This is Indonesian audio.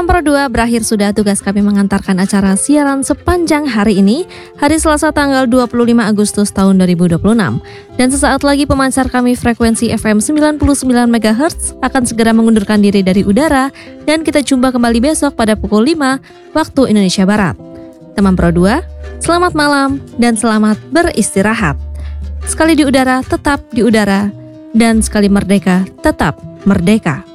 Teman Pro 2, berakhir sudah tugas kami mengantarkan acara siaran sepanjang hari ini, hari Selasa tanggal 25 Agustus tahun 2026. Dan sesaat lagi pemancar kami frekuensi FM 99 MHz akan segera mengundurkan diri dari udara, dan kita jumpa kembali besok pada pukul 5 waktu Indonesia Barat. Teman Pro 2, selamat malam dan selamat beristirahat. Sekali di udara, tetap di udara, dan sekali merdeka, tetap merdeka.